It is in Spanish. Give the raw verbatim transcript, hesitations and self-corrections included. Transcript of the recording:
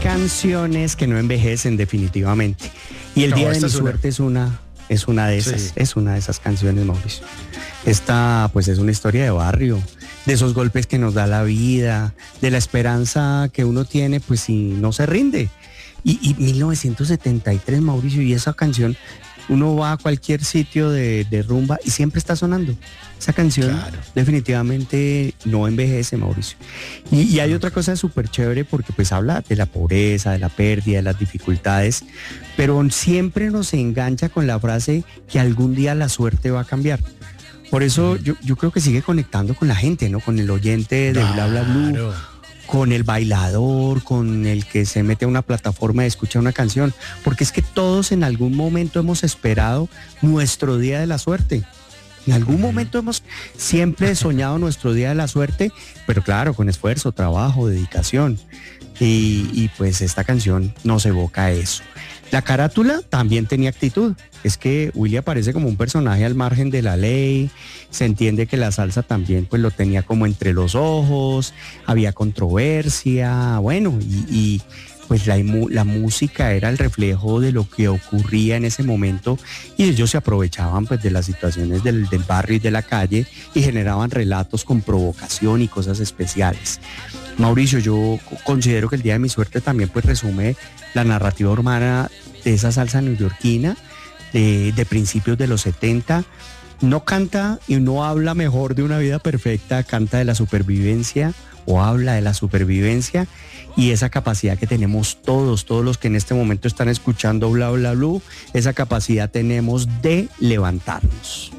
canciones que no envejecen definitivamente. Y El No, Día de esta mi es una. Suerte es una, es una de esas, Sí. es una de esas canciones, Mauricio. Esta pues es una historia de barrio, de esos golpes que nos da la vida, de la esperanza que uno tiene pues si no se rinde. Y, y mil novecientos setenta y tres, Mauricio, y esa canción, uno va a cualquier sitio de, de rumba y siempre está sonando. Esa canción Claro. definitivamente no envejece, Mauricio. Y, y hay otra cosa súper chévere porque pues habla de la pobreza, de la pérdida, de las dificultades, pero siempre nos engancha con la frase que algún día la suerte va a cambiar. Por eso yo, yo creo que sigue conectando con la gente, ¿no? Con el oyente de Bla Bla Blue, Claro. con el bailador, con el que se mete a una plataforma y escucha una canción, porque es que todos en algún momento hemos esperado nuestro día de la suerte. En algún momento hemos siempre soñado nuestro día de la suerte, pero claro, con esfuerzo, trabajo, dedicación. Y, y pues esta canción nos evoca eso. La carátula también tenía actitud. Es que Willy aparece como un personaje al margen de la ley. Se entiende que la salsa también pues lo tenía como entre los ojos. Había controversia. Bueno, y, y pues la, la música era el reflejo de lo que ocurría en ese momento. Y ellos se aprovechaban pues de las situaciones del, del barrio y de la calle y generaban relatos con provocación y cosas especiales. Mauricio, yo considero que El Día de mi Suerte también pues resume la narrativa urbana de esa salsa neoyorquina de, de principios de los setenta. No canta y no habla mejor de una vida perfecta, canta de la supervivencia o habla de la supervivencia y esa capacidad que tenemos todos, todos los que en este momento están escuchando Bla Bla Blue, esa capacidad tenemos de levantarnos.